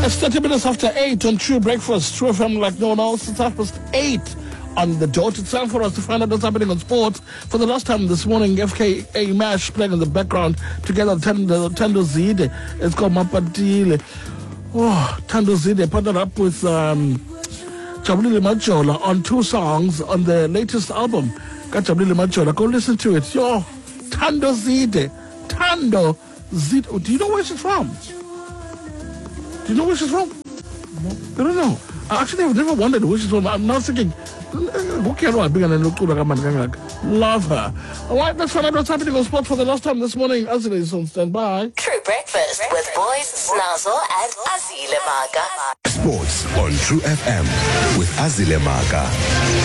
It's 30 minutes after 8 on True Breakfast. True FM like no one else. It's 8:30 on the dot. It's time for us to find out what's happening on sports. For the last time this morning, FKA Mash playing in the background together with Tando Zide. It's called Mapatile. Oh, Tando Zide partnered up with Jabulile Majola on 2 songs on the latest album. Got Jabulile Majola. Go listen to it. Yo, Tando Zide. Tando Zide. Oh, do you know where she's from? Do you know where she's from? No. I don't know. Actually, I've never wondered where she's from. I'm now thinking, love her. All right, let's find out what's happening on sport for the last time this morning. Azile is on standby. True Breakfast with boys Snazo and Azile Maga. Sports on True FM with Azile Maga.